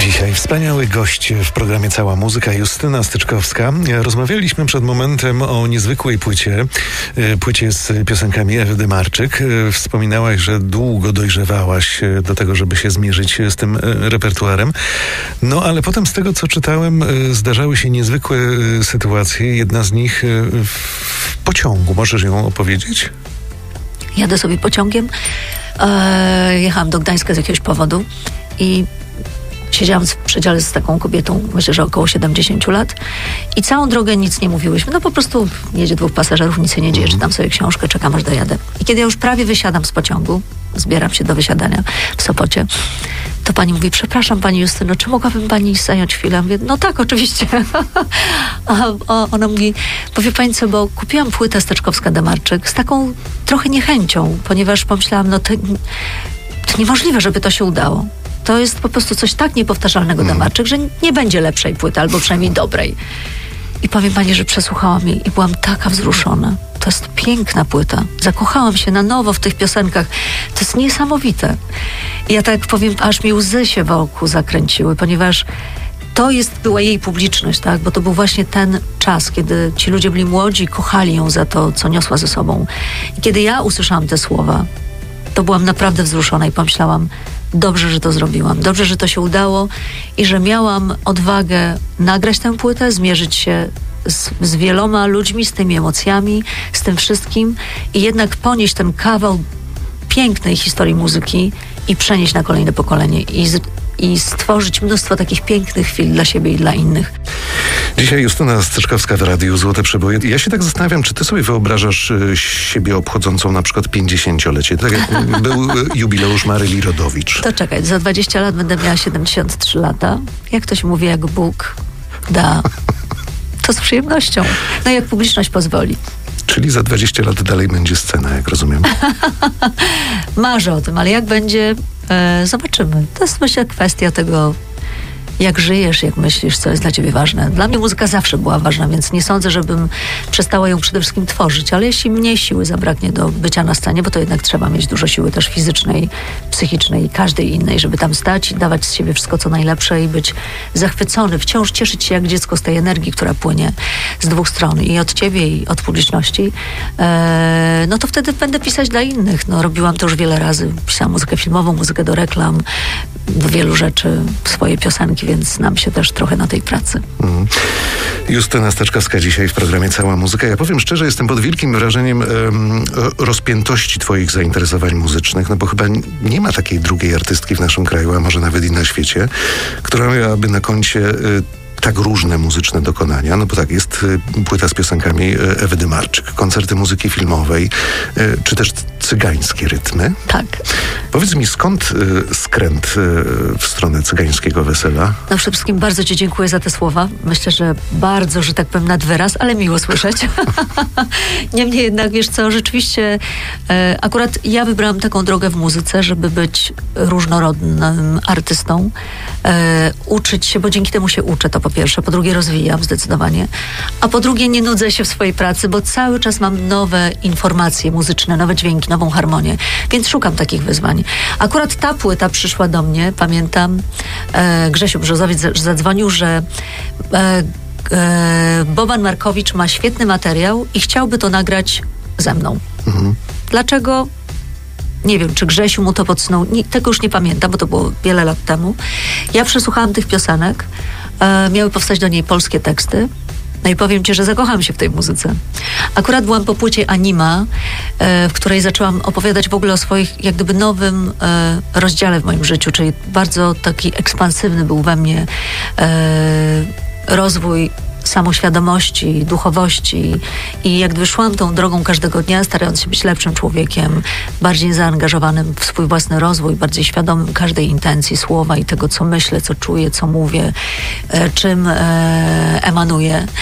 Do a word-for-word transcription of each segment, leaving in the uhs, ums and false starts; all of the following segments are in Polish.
Dzisiaj wspaniały gość w programie Cała Muzyka, Justyna Styczkowska. Rozmawialiśmy przed momentem o niezwykłej płycie, płycie z piosenkami Ewy Dymarczyk. Wspominałaś, że długo dojrzewałaś do tego, żeby się zmierzyć z tym repertuarem. No ale potem z tego, co czytałem, zdarzały się niezwykłe sytuacje. Jedna z nich w pociągu. Możesz ją opowiedzieć? Jadę sobie pociągiem. E, jechałam do Gdańska z jakiegoś powodu i siedziałam w przedziale z taką kobietą, myślę, że około siedemdziesiąt lat i całą drogę nic nie mówiłyśmy. No po prostu jedzie dwóch pasażerów, nic się nie dzieje, czytam sobie książkę, czekam aż dojadę. I kiedy ja już prawie wysiadam z pociągu, zbieram się do wysiadania w Sopocie, to pani mówi: przepraszam pani Justyno, czy mogłabym pani zająć chwilę? Mówię: no tak, oczywiście. A, a ona mówi: powie pani co, bo kupiłam płytę Styczkowska-Dymarczyk z taką trochę niechęcią, ponieważ pomyślałam, no to, to niemożliwe, żeby to się udało. To jest po prostu coś tak niepowtarzalnego mm. Dymarczyk, że nie będzie lepszej płyty, albo przynajmniej dobrej. I powiem pani, że przesłuchałam jej i byłam taka wzruszona. To jest piękna płyta. Zakochałam się na nowo w tych piosenkach. To jest niesamowite. I ja tak powiem, aż mi łzy się wokół zakręciły, ponieważ to jest, była jej publiczność, tak? Bo to był właśnie ten czas, kiedy ci ludzie byli młodzi i kochali ją za to, co niosła ze sobą. I kiedy ja usłyszałam te słowa, to byłam naprawdę wzruszona i pomyślałam: dobrze, że to zrobiłam. Dobrze, że to się udało i że miałam odwagę nagrać tę płytę, zmierzyć się z, z wieloma ludźmi, z tymi emocjami, z tym wszystkim i jednak ponieść ten kawał pięknej historii muzyki i przenieść na kolejne pokolenie i, z, i stworzyć mnóstwo takich pięknych chwil dla siebie i dla innych. Dzisiaj Justyna Styczkowska w Radiu Złote Przeboje. Ja się tak zastanawiam, czy ty sobie wyobrażasz siebie obchodzącą na przykład pięćdziesięciolecie, tak jak był jubileusz Maryli Rodowicz. To czekaj, za dwadzieścia lat będę miała siedemdziesiąt trzy lata. Jak ktoś mówi, jak Bóg da, to z przyjemnością. No jak publiczność pozwoli. Czyli za dwadzieścia lat dalej będzie scena, jak rozumiem. Marzę o tym, ale jak będzie, e, zobaczymy. To jest, myślę, kwestia tego, jak żyjesz, jak myślisz, co jest dla ciebie ważne. Dla mnie muzyka zawsze była ważna, więc nie sądzę, żebym przestała ją przede wszystkim tworzyć, ale jeśli mnie siły zabraknie do bycia na scenie, bo to jednak trzeba mieć dużo siły też fizycznej, psychicznej i każdej innej, żeby tam stać i dawać z siebie wszystko, co najlepsze i być zachwycony, wciąż cieszyć się jak dziecko z tej energii, która płynie z dwóch stron, i od ciebie, i od publiczności, eee, no to wtedy będę pisać dla innych. No, robiłam to już wiele razy. Pisałam muzykę filmową, muzykę do reklam, do wielu rzeczy, swoje piosenki, więc znam się też trochę na tej pracy. Mm. Justyna Styczkowska dzisiaj w programie Cała Muzyka. Ja powiem szczerze, jestem pod wielkim wrażeniem um, rozpiętości twoich zainteresowań muzycznych, no bo chyba nie ma takiej drugiej artystki w naszym kraju, a może nawet i na świecie, która miałaby na koncie y, tak różne muzyczne dokonania, no bo tak, jest y, płyta z piosenkami y, Ewy Dymarczyk, koncerty muzyki filmowej, y, czy też cygańskie rytmy. Tak. Powiedz mi, skąd y, skręt y, w stronę cygańskiego wesela? No przede wszystkim bardzo ci dziękuję za te słowa. Myślę, że bardzo, że tak powiem, nad wyraz, ale miło słyszeć. Niemniej jednak, wiesz co, rzeczywiście e, akurat ja wybrałam taką drogę w muzyce, żeby być różnorodnym artystą, e, uczyć się, bo dzięki temu się uczę, to po pierwsze. Po drugie, rozwijam zdecydowanie. A po drugie, nie nudzę się w swojej pracy, bo cały czas mam nowe informacje muzyczne, nowe dźwięki, nową harmonię. Więc szukam takich wyzwań. Akurat ta płyta przyszła do mnie, pamiętam, e, Grzesiu Brzozowiec zadzwonił, że e, e, Boban Markowicz ma świetny materiał i chciałby to nagrać ze mną. Mhm. Dlaczego? Nie wiem, czy Grzesiu mu to podsunął. Nie, tego już nie pamiętam, bo to było wiele lat temu. Ja przesłuchałam tych piosenek. E, miały powstać do niej polskie teksty. No i powiem ci, że zakochałam się w tej muzyce. Akurat byłam po płycie Anima, e, w której zaczęłam opowiadać w ogóle o swoich jak gdyby nowym e, rozdziale w moim życiu, czyli bardzo taki ekspansywny był we mnie e, rozwój samoświadomości, duchowości i jak gdyby szłam tą drogą każdego dnia, starając się być lepszym człowiekiem, bardziej zaangażowanym w swój własny rozwój, bardziej świadomym każdej intencji, słowa i tego, co myślę, co czuję, co mówię, e, czym e, emanuję.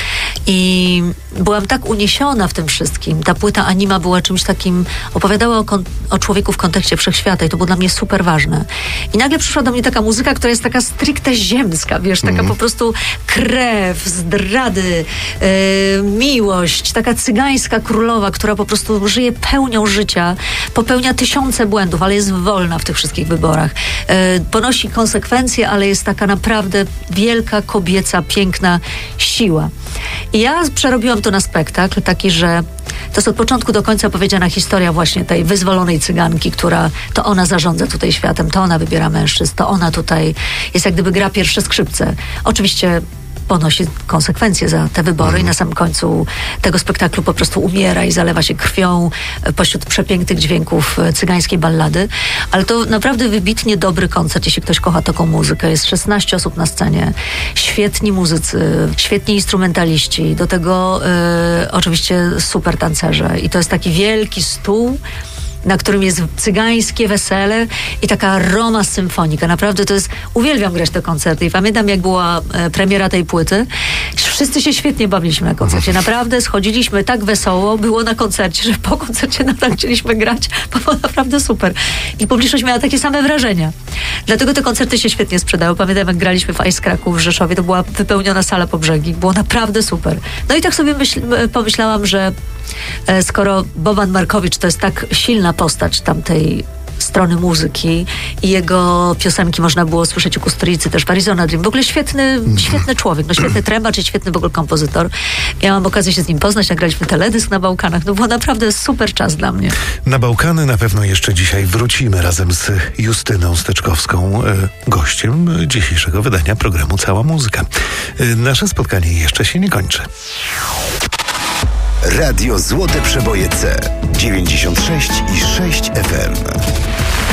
I byłam tak uniesiona w tym wszystkim. Ta płyta Anima była czymś takim, opowiadała o, kon- o człowieku w kontekście wszechświata i to było dla mnie super ważne. I nagle przyszła do mnie taka muzyka, która jest taka stricte ziemska, wiesz, taka mm. po prostu krew, zdrady, yy, miłość, taka cygańska królowa, która po prostu żyje pełnią życia, popełnia tysiące błędów, ale jest wolna w tych wszystkich wyborach. Yy, ponosi konsekwencje, ale jest taka naprawdę wielka, kobieca, piękna siła. I ja przerobiłam to na spektakl taki, że to jest od początku do końca opowiedziana historia właśnie tej wyzwolonej cyganki, która to ona zarządza tutaj światem, to ona wybiera mężczyzn, to ona tutaj jest jak gdyby gra pierwsze skrzypce. Oczywiście ponosi konsekwencje za te wybory mm. i na samym końcu tego spektaklu po prostu umiera i zalewa się krwią pośród przepięknych dźwięków cygańskiej ballady. Ale to naprawdę wybitnie dobry koncert, jeśli ktoś kocha taką muzykę. Jest szesnaście osób na scenie, świetni muzycy, świetni instrumentaliści, do tego y, oczywiście super tancerze. I to jest taki wielki stół, na którym jest cygańskie wesele i taka Roma symfonika. Naprawdę to jest... Uwielbiam grać te koncerty i pamiętam, jak była e, premiera tej płyty. Wszyscy się świetnie bawiliśmy na koncercie. Naprawdę schodziliśmy tak wesoło, było na koncercie, że po koncercie nadal chcieliśmy grać, bo było naprawdę super. I publiczność miała takie same wrażenia. Dlatego te koncerty się świetnie sprzedały. Pamiętam, jak graliśmy w Ice Cracku w Rzeszowie, to była wypełniona sala po brzegi. Było naprawdę super. No i tak sobie myśl, pomyślałam, że e, skoro Boban Markowicz to jest tak silna postać tamtej strony muzyki i jego piosenki można było słyszeć u Kusturicy, też w Arizona Dream. W ogóle świetny, mm. świetny człowiek, no świetny trębacz i świetny w ogóle kompozytor. Miałam okazję się z nim poznać, nagraliśmy teledysk na Bałkanach. No było naprawdę super czas dla mnie. Na Bałkany na pewno jeszcze dzisiaj wrócimy razem z Justyną Steczkowską, gościem dzisiejszego wydania programu Cała Muzyka. Nasze spotkanie jeszcze się nie kończy. Radio Złote Przeboje C dziewięćdziesiąt sześć i sześć F M.